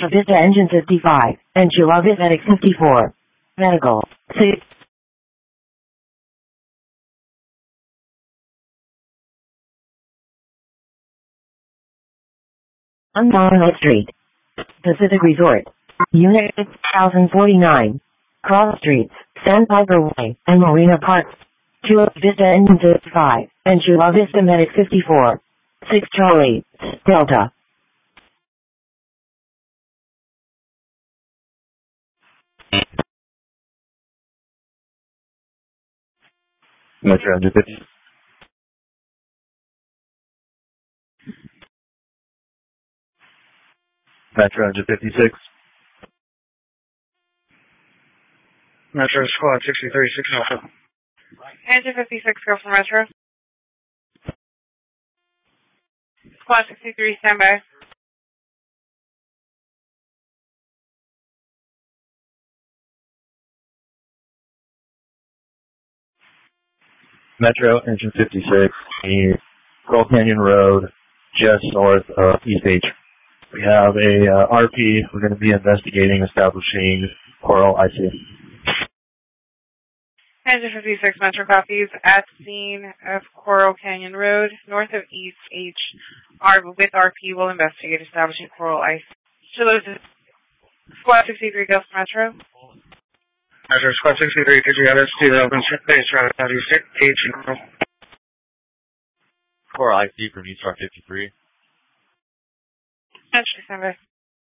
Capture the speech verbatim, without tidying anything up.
Chula Vista Engine fifty-five, and Chula Vista Medic fifty-four. Medical. six. Unbound Street. Pacific Resort. Unit one thousand forty-nine. Cross Streets, Sandpiper Way, and Marina Park. Chula Vista Engine fifty-five, and Chula Vista Medic fifty-four. six Charlie, Delta. Metro Engine fifty. Metro Engine fifty-six. Metro Squad sixty-three, six Alpha. Engine fifty-six, go for Metro. Squad sixty-three, stand by. Metro Engine fifty-six, near Coral Canyon Road, just north of East H. We have a uh, R P. We're going to be investigating establishing Coral I C. Engine fifty-six, Metro copies at scene of Coral Canyon Road, north of East H. R with R P will investigate establishing Coral Ice. Squad sixty-three, go for Metro. Metro Squad sixty-three, could you get us to the open space route out of H and Coral? Coral I C from East Rock fifty-three. Metro, stand by.